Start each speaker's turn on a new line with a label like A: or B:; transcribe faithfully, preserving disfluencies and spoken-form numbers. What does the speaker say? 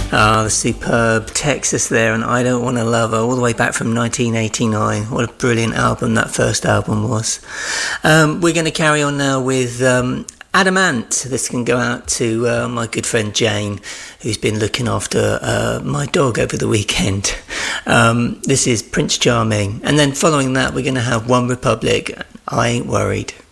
A: Ah, the superb Texas there, and I Don't Want to Love Her, all the way back from nineteen eighty-nine. What a brilliant album that first album was. Um, we're going to carry on now with um, Adamant. This can go out to uh, my good friend Jane, who's been looking after uh, my dog over the weekend. Um, this is Prince Charming. And then following that, we're going to have One Republic, I Ain't Worried.